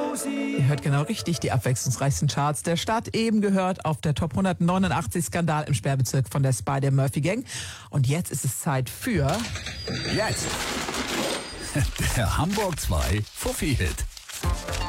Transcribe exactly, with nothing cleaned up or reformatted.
Ihr hört genau richtig, die abwechslungsreichsten Charts der Stadt. Eben gehört auf der Top hundertneunundachtzig Skandal im Sperrbezirk von der Spider-Murphy Gang. Und jetzt ist es Zeit für... Jetzt! Der Hamburg zwei Fuffi-Hit.